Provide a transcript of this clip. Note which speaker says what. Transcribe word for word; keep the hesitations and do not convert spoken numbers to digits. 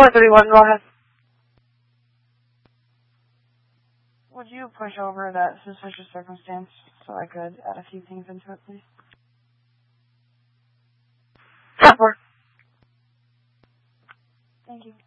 Speaker 1: four three one, go ahead.
Speaker 2: Would you push over that suspicious circumstance so I could add a few things into it, please?
Speaker 1: ten four.
Speaker 2: Thank you.